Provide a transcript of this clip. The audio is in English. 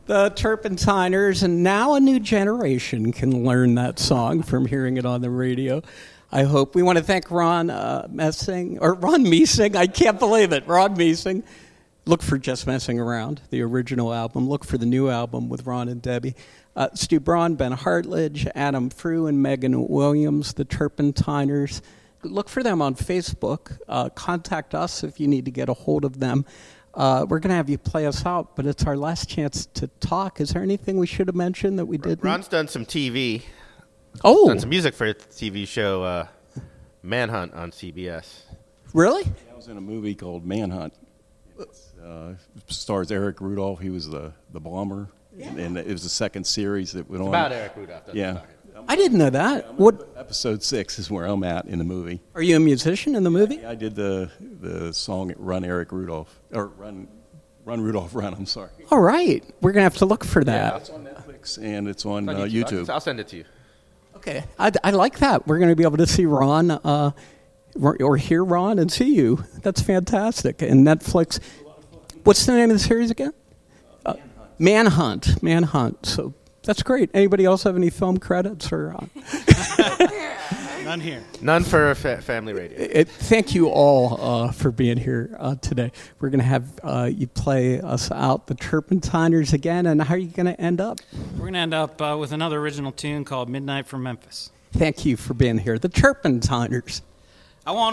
The Turpentiners, and now a new generation can learn that song from hearing it on the radio. I hope. We want to thank Ron Meesing. I can't believe it. Ron Meesing. Look for Just Messing Around, the original album. Look for the new album with Ron and Debbie. Stu Braun, Ben Hartledge, Adam Frew, and Megan Williams, the Turpentiners. Look for them on Facebook. Contact us if you need to get a hold of them. We're going to have you play us out, but it's our last chance to talk. Is there anything we should have mentioned that we didn't? Ron's done some TV. Oh. Done some music for a TV show, Manhunt on CBS. Really? I was in a movie called Manhunt. Stars Eric Rudolph. He was the bomber. Yeah. And it was the second series that went on. About Eric Rudolph. Yeah. I didn't know that. What? Episode 6 is where I'm at in the movie. Are you a musician in the movie? I did the song Run Eric Rudolph. Or Run Rudolph Run, I'm sorry. All right. We're going to have to look for that. Yeah, it's on Netflix and it's on YouTube. I'll send it to you. Okay. I like that. We're going to be able to see Ron or hear Ron and see you. That's fantastic. And Netflix. What's the name of the series again? Manhunt. So that's great. Anybody else have any film credits or? None here. None for Family Radio. Thank you all for being here today. We're going to have you play us out, the Turpentiners again, and how are you going to end up? We're going to end up with another original tune called Midnight from Memphis. Thank you for being here, the Turpentiners. I want